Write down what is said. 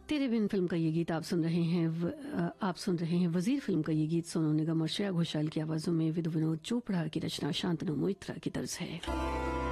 तेरे बिन फिल्म का ये गीत आप सुन रहे हैं वजीर फिल्म का ये गीत सोनू निगम और श्रेया घोषाल की आवाजों में विनोद चोपड़ा की रचना शांतनु मोइत्रा की तर्ज है।